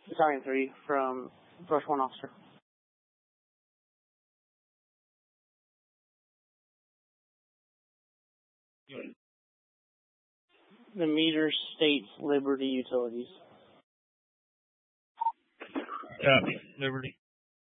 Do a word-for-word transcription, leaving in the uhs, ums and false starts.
Battalion three from Brush one Officer. The meter states Liberty Utilities. Copy. Liberty.